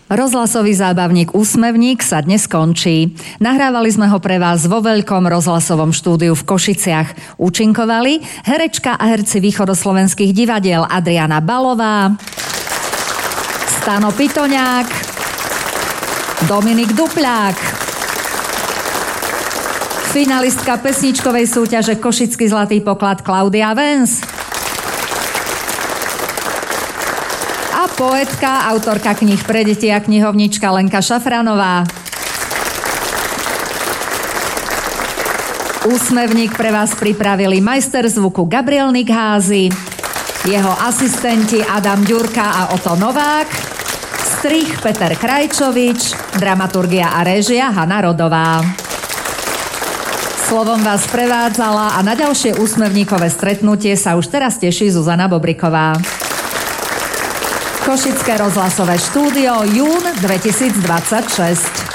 Rozhlasový zábavník Úsmevník sa dnes končí. Nahrávali sme ho pre vás vo veľkom rozhlasovom štúdiu v Košiciach. Účinkovali herečka a herci východoslovenských divadiel Adriana Balová, Stano Pitoňák, Dominik Dupľák, finalistka pesničkovej súťaže Košický zlatý poklad Klaudia Vens a poetka, autorka kníh pre deti a knihovnička Lenka Šafranová. Úsmevník pre vás pripravili majster zvuku Gabriel Nikházy, jeho asistenti Adam Ďurka a Oto Novák, strih Peter Krajčovič, dramaturgia a réžia Hana Rodová. Slovom vás prevádzala a na ďalšie úsmevníkové stretnutie sa už teraz teší Zuzana Bobriková. Košické rozhlasové štúdio, jún 2026.